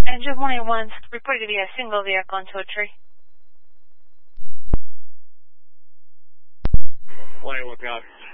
Engine 181 reported to be a single vehicle into a tree. 181 copy.